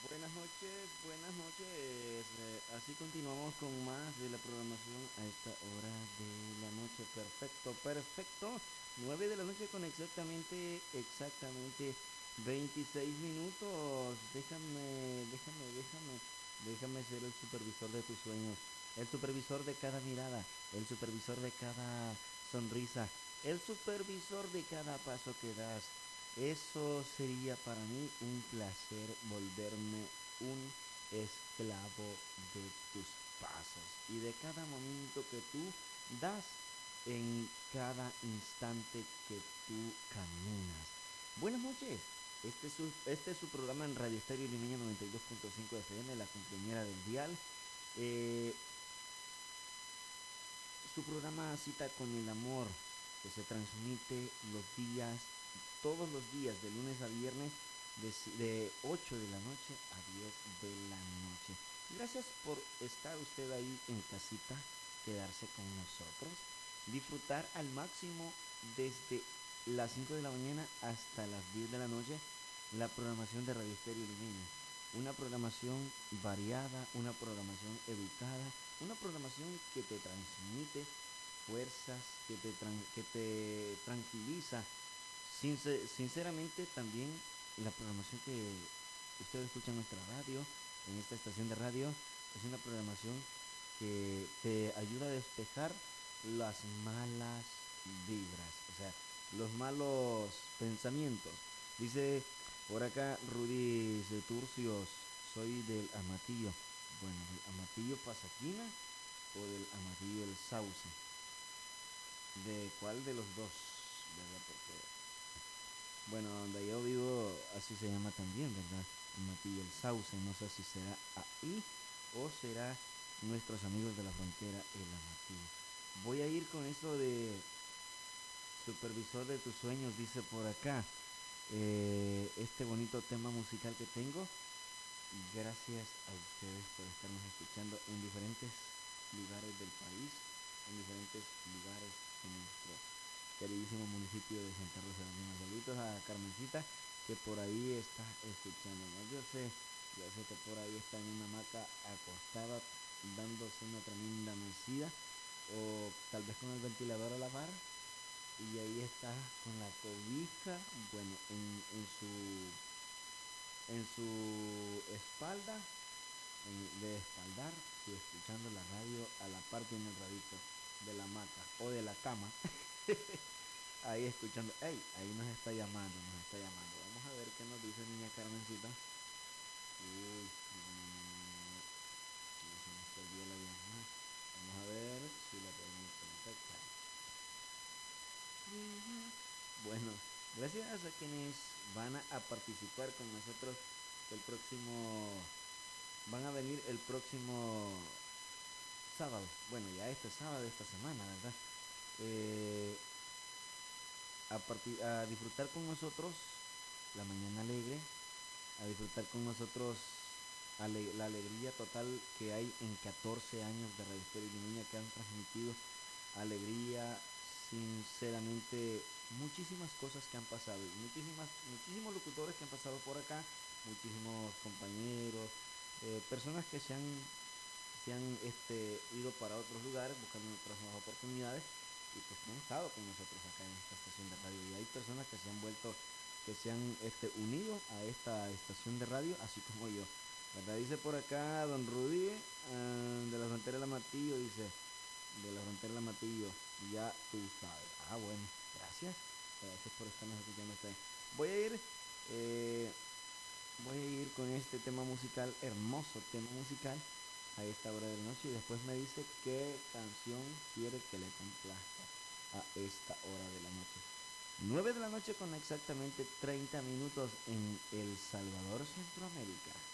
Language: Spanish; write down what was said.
Buenas noches. Así continuamos con más de la programación a esta hora de la noche. Perfecto, perfecto. 9 de la noche con exactamente 26 minutos. Déjame ser el supervisor de tus sueños, el supervisor de cada mirada, el supervisor de cada sonrisa, el supervisor de cada paso que das. Eso sería para mí un placer volverme un esclavo de tus pasos y de cada momento que tú das en cada instante que tú caminas. Buenas noches. Este es su programa en Radio Estéreo Limeña 92.5 FM, la compañera del dial. Eh, Su programa Cita con el Amor, que se transmite todos los días, de lunes a viernes, de 8 de la noche a 10 de la noche. Gracias por estar usted ahí en casita, quedarse con nosotros, disfrutar al máximo desde las 5 de la mañana hasta las 10 de la noche la programación de Radio Estéreo Limeña. Una programación variada, una programación educada, una programación que te transmite fuerzas, que te tranquiliza. Sinceramente también la programación que usted escucha en nuestra radio, en esta estación de radio, es una programación que te ayuda a despejar las malas vibras, o sea, los malos pensamientos. Dice por acá Rudy Turcios, soy del Amatillo. Bueno, ¿del Amatillo Pasaquina o del Amatillo del Sauce? ¿De cuál de los dos? ¿Verdad? Porque, bueno, donde yo vivo así se llama también, ¿verdad? Amatillo el Sauce. No sé si será ahí o será nuestros amigos de la frontera el Amatillo. Voy a ir con eso de supervisor de tus sueños, dice por acá. Este bonito tema musical que tengo. Gracias a ustedes por estarnos escuchando en diferentes lugares del país, en diferentes lugares en nuestro queridísimo municipio de Santa Rosa de Lima. Saludos a Carmencita, que por ahí está escuchando, ¿no? Yo sé que por ahí está en una hamaca acostada dándose una tremenda mecida, o tal vez con el ventilador a la par, y ahí está con la cobija, bueno, en su espalda, de espaldar, y escuchando la radio a la parte en el radito de la hamaca o de la cama. Ahí escuchando. ¡Ey! Ahí nos está llamando. Vamos a ver qué nos dice niña Carmencita. Uy, se nos perdió la llamada. Vamos a ver si la podemos contactar. Bueno, gracias a quienes van a participar con nosotros el próximo, van a venir el próximo sábado. Bueno, ya este sábado, esta semana, ¿verdad? Eh, a disfrutar con nosotros la mañana alegre, a disfrutar con nosotros la alegría total que hay en 14 años de Radio Estéreo Limeña, que han transmitido alegría. Sinceramente, muchísimas cosas que han pasado, muchísimos locutores que han pasado por acá, muchísimos compañeros, personas que se han ido para otros lugares buscando otras nuevas oportunidades, y pues no han estado con nosotros acá en esta estación de radio. Y hay personas que se han unido a esta estación de radio, así como yo, ¿verdad? Dice por acá don Rudy, de la frontera de Matillo, dice, de la frontera de Matillo, ya tú sabes. Ah, bueno, gracias por estarnos escuchando ustedes. Voy a ir, eh, voy a ir con este tema musical, hermoso tema musical, a esta hora de la noche, y después me dice qué canción quiere que le complazca a esta hora de la noche. 9 de la noche con exactamente 30 minutos en El Salvador, Centroamérica.